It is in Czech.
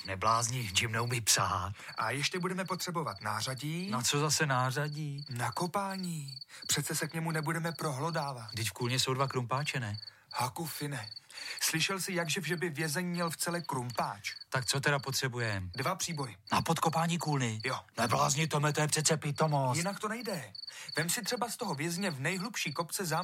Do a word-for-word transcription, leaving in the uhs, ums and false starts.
Neblázni, Jim neumí psát. A ještě budeme potřebovat nářadí. Na co zase nářadí? Na kopání. Přece se k němu nebudeme prohlodávat. Vždyť v kůlně jsou dva krumpáče, ne? Haku Fine, slyšel jsi, jakže že by vězeň měl v celé krumpáč? Tak co teda potřebujem? Dva příbory. Na podkopání kůlny? Jo. Neblázni, Tome, to je přece pitomost. Jinak to nejde. Vem si třeba z toho vězně v nejhlubší kopce zámku